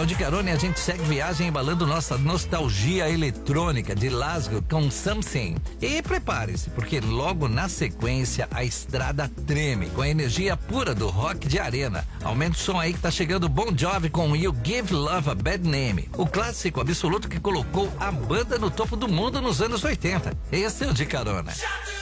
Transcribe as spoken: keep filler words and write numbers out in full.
o De Carona e a gente segue viagem embalando nossa nostalgia eletrônica de Glasgow com Something. E prepare-se, porque logo na sequência a estrada treme com a energia pura do rock de arena. Aumenta o som aí que tá chegando Bon Jovi com You Give Love a Bad Name, o clássico absoluto que colocou a banda no topo do mundo nos anos oitenta. Esse é o De Carona.